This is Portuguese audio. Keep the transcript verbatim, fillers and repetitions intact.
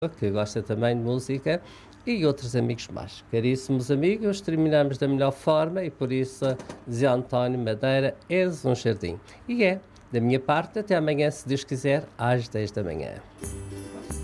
que gosta também de música, e outros amigos mais. Caríssimos amigos, terminamos da melhor forma e por isso, Zé António Madeira, és um jardim. E é, da minha parte, até amanhã, se Deus quiser, às dez da manhã.